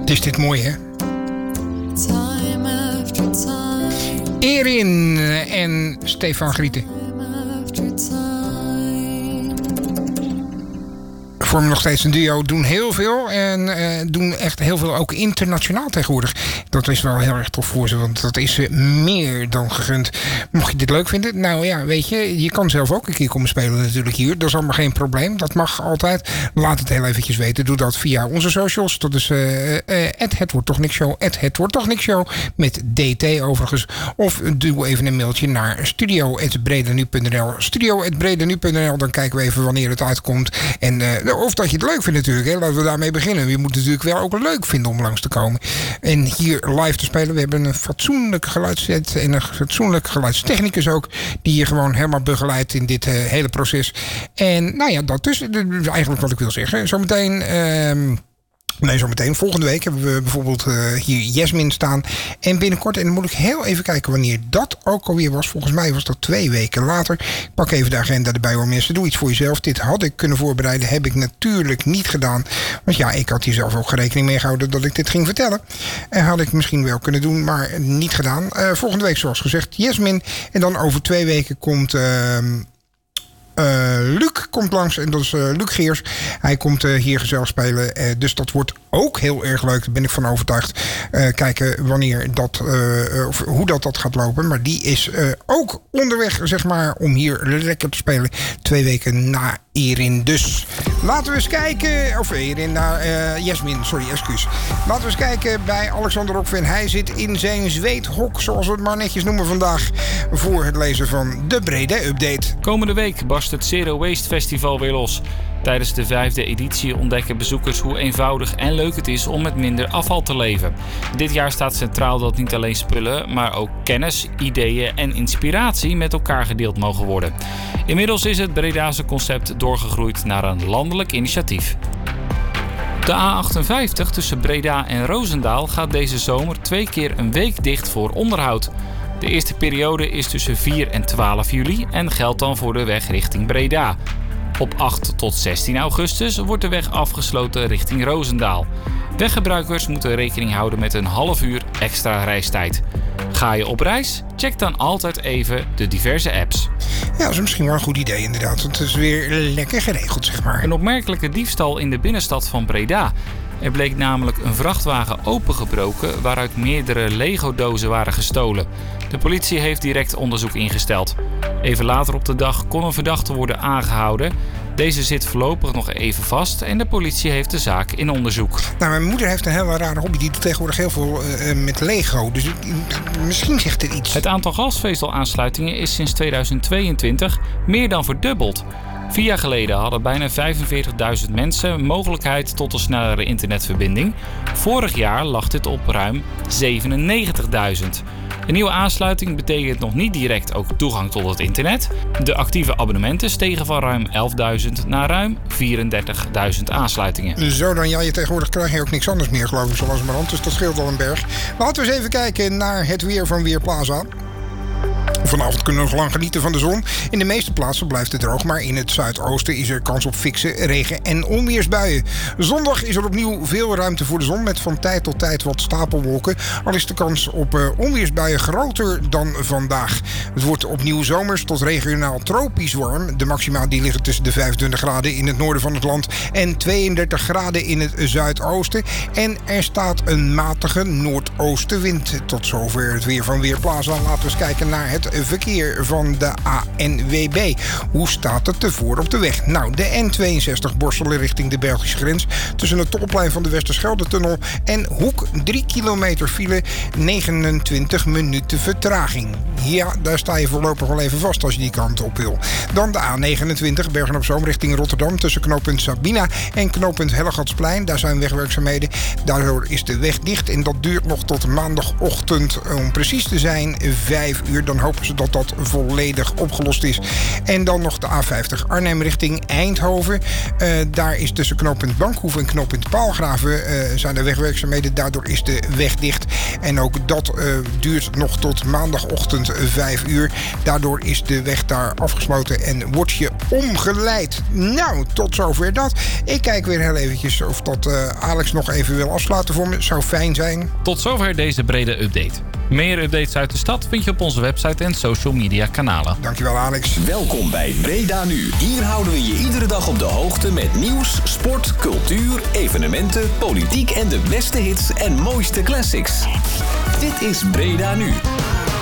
Is dit mooi, hè? Erin en Stefan Grieten. Vormen nog steeds een duo, doen heel veel en doen echt heel veel ook internationaal tegenwoordig. Dat is wel heel erg tof voor ze, want dat is meer dan gegund. Mocht je dit leuk vinden, nou ja, weet je, je kan zelf ook een keer komen spelen natuurlijk hier. Dat is allemaal geen probleem, dat mag altijd. Laat het heel eventjes weten, doe dat via onze socials. Dat is het wordt toch niks show, het wordt toch niks show, met DT overigens. Of doe even een mailtje naar studio@bredenu.nl, studio@bredenu.nl, dan kijken we even wanneer het uitkomt. En of dat je het leuk vindt natuurlijk. Hè. Laten we daarmee beginnen. Je moet het natuurlijk wel ook leuk vinden om langs te komen. En hier live te spelen. We hebben een fatsoenlijke geluidsset en een fatsoenlijke geluidstechnicus ook. Die je gewoon helemaal begeleidt in dit hele proces. En nou ja, dat is eigenlijk wat ik wil zeggen. Zometeen. Volgende week hebben we bijvoorbeeld hier Jasmin staan. En binnenkort, en dan moet ik heel even kijken wanneer dat ook alweer was. Volgens mij was dat 2 weken later. Ik pak even de agenda erbij hoor mensen. Doe iets voor jezelf. Dit had ik kunnen voorbereiden. Heb ik natuurlijk niet gedaan. Want ja, ik had hier zelf ook rekening mee gehouden dat ik dit ging vertellen. En had ik misschien wel kunnen doen, maar niet gedaan. Volgende week zoals gezegd Jasmin. En dan over 2 weken komt... Luc komt langs en dat is Luc Geers. Hij komt hier gezellig spelen. Dus dat wordt ook heel erg leuk. Daar ben ik van overtuigd. Kijken wanneer dat, of hoe dat gaat lopen. Maar die is ook onderweg, zeg maar, om hier lekker te spelen. 2 weken na Erin. Dus laten we eens kijken. Of Erin naar Jasmin, sorry, excuus. Laten we eens kijken bij Alexander Rokven. Hij zit in zijn zweethok, zoals we het maar netjes noemen vandaag, voor het lezen van de Breda Update. Komende week barst het Zero Waste Festival weer los. Tijdens de 5e editie ontdekken bezoekers hoe eenvoudig en leuk het is om met minder afval te leven. Dit jaar staat centraal dat niet alleen spullen, maar ook kennis, ideeën en inspiratie met elkaar gedeeld mogen worden. Inmiddels is het Bredase concept doorgegroeid naar een landelijk initiatief. De A58 tussen Breda en Roosendaal gaat deze zomer 2 keer een week dicht voor onderhoud. De eerste periode is tussen 4 en 12 juli en geldt dan voor de weg richting Breda. Op 8 tot 16 augustus wordt de weg afgesloten richting Roosendaal. Weggebruikers moeten rekening houden met een half uur extra reistijd. Ga je op reis? Check dan altijd even de diverse apps. Ja, dat is misschien wel een goed idee inderdaad. Want het is weer lekker geregeld, zeg maar. Een opmerkelijke diefstal in de binnenstad van Breda. Er bleek namelijk een vrachtwagen opengebroken waaruit meerdere Lego-dozen waren gestolen. De politie heeft direct onderzoek ingesteld. Even later op de dag kon een verdachte worden aangehouden. Deze zit voorlopig nog even vast en de politie heeft de zaak in onderzoek. Nou, mijn moeder heeft een hele rare hobby. Die doet tegenwoordig heel veel met Lego. Dus misschien zegt het iets. Het aantal glasvezelaansluitingen is sinds 2022 meer dan verdubbeld. 4 jaar geleden hadden bijna 45.000 mensen mogelijkheid tot een snellere internetverbinding. Vorig jaar lag dit op ruim 97.000. Een nieuwe aansluiting betekent nog niet direct ook toegang tot het internet. De actieve abonnementen stegen van ruim 11.000 naar ruim 34.000 aansluitingen. Zo dan, ja, je tegenwoordig krijg je ook niks anders meer, geloof ik, zo langzamerhand. Dus dat scheelt al een berg. Laten we eens even kijken naar het weer van Weerplaza. Vanavond kunnen we nog lang genieten van de zon. In de meeste plaatsen blijft het droog, maar in het zuidoosten is er kans op fikse regen- en onweersbuien. Zondag is er opnieuw veel ruimte voor de zon met van tijd tot tijd wat stapelwolken. Al is de kans op onweersbuien groter dan vandaag. Het wordt opnieuw zomers tot regionaal tropisch warm. De maxima die liggen tussen de 25 graden in het noorden van het land en 32 graden in het zuidoosten. En er staat een matige noordoostenwind. Tot zover het weer van Weerplaza. Laten we eens kijken naar het verkeer van de ANWB. Hoe staat het ervoor op de weg? Nou, de N62 Borselen richting de Belgische grens. Tussen het tolplein van de Westerschelde-tunnel en Hoek 3 kilometer file, 29 minuten vertraging. Ja, daar sta je voorlopig wel even vast als je die kant op wil. Dan de A29 Bergen-op-Zoom richting Rotterdam tussen knooppunt Sabina en knooppunt Hellegatsplein. Daar zijn wegwerkzaamheden. Daardoor is de weg dicht en dat duurt nog tot maandagochtend. Om precies te zijn 5 uur. Dan hopen ze zodat dat volledig opgelost is. En dan nog de A50 Arnhem richting Eindhoven. Daar is tussen knooppunt Bankhoeven en knooppunt Paalgraven zijn er wegwerkzaamheden. Daardoor is de weg dicht. En ook dat duurt nog tot maandagochtend 5 uur. Daardoor is de weg daar afgesloten en wordt je omgeleid. Nou, tot zover dat. Ik kijk weer heel eventjes of dat Alex nog even wil afsluiten voor me. Zou fijn zijn. Tot zover deze brede update. Meer updates uit de stad vind je op onze website en social media kanalen. Dankjewel, Alex. Welkom bij Breda Nu. Hier houden we je iedere dag op de hoogte met nieuws, sport, cultuur, evenementen, politiek en de beste hits en mooiste classics. Dit is Breda Nu.